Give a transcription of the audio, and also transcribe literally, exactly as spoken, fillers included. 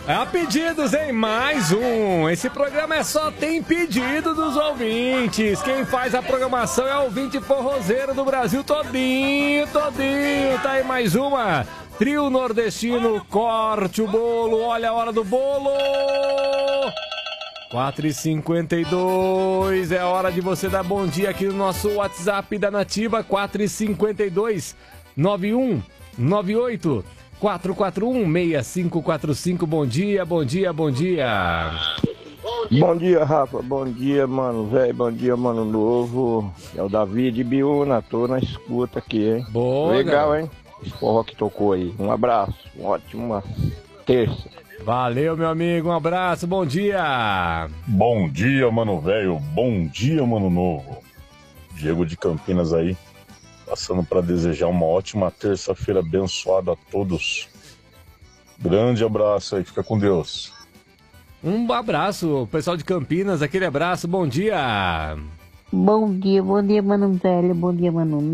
Há pedidos em mais um. Esse programa é só tem pedido dos ouvintes. Quem faz a programação é o ouvinte forrozeiro do Brasil todinho, todinho. Tá aí mais uma. Trio nordestino, corte o bolo. Olha a hora do bolo. quatro e cinquenta e dois. É hora de você dar bom dia aqui no nosso WhatsApp da Nativa. quatro e cinquenta e dois, nove um nove oito quatro quatro um seis cinco quatro cinco. Bom dia, bom dia, bom dia. Bom dia, Rafa. Bom dia, mano, velho. Bom dia, mano novo. É o Davi de Biúna. Tô na escuta aqui, hein? Boa, legal, galera. hein? Esse forró que tocou aí. Um abraço. Uma ótima terça. Valeu, meu amigo. Um abraço, bom dia. Bom dia, mano velho. Bom dia, mano novo. Diego de Campinas aí. Passando para desejar uma ótima terça-feira abençoada a todos. Grande abraço aí, fica com Deus. Um abraço, pessoal de Campinas, aquele abraço, bom dia. Bom dia, bom dia, mano velho, bom dia, mano